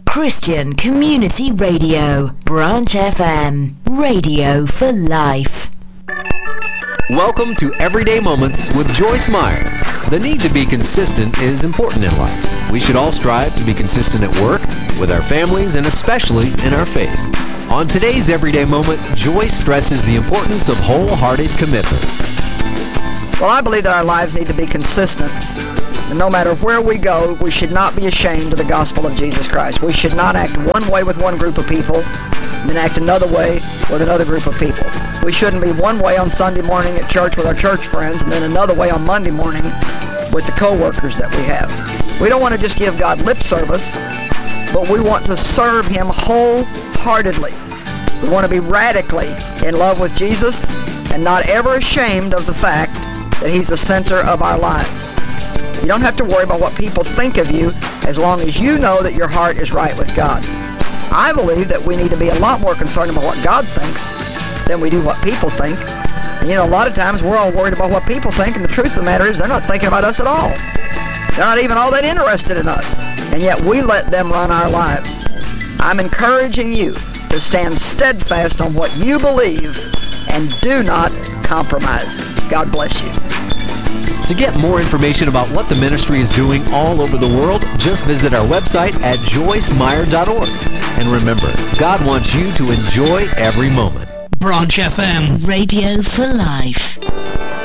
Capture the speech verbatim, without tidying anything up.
Christian Community Radio, Branch F M, radio for life. Welcome to Everyday Moments with Joyce Meyer. The need to be consistent is important in life. We should all strive to be consistent at work, with our families, and especially in our faith. On today's Everyday Moment, Joyce stresses the importance of wholehearted commitment. Well, I believe that our lives need to be consistent. And no matter where we go, we should not be ashamed of the gospel of Jesus Christ. We should not act one way with one group of people, and then act another way with another group of people. We shouldn't be one way on Sunday morning at church with our church friends, and then another way on Monday morning with the co-workers that we have. We don't want to just give God lip service, but we want to serve Him wholeheartedly. We want to be radically in love with Jesus and not ever ashamed of the fact that He's the center of our lives. You don't have to worry about what people think of you as long as you know that your heart is right with God. I believe that we need to be a lot more concerned about what God thinks than we do what people think. And you know, a lot of times we're all worried about what people think, and the truth of the matter is they're not thinking about us at all. They're not even all that interested in us. And yet we let them run our lives. I'm encouraging you to stand steadfast on what you believe and do not compromise. God bless you. To get more information about what the ministry is doing all over the world, just visit our website at joyce meyer dot org. And remember, God wants you to enjoy every moment. Branch F M, radio for life.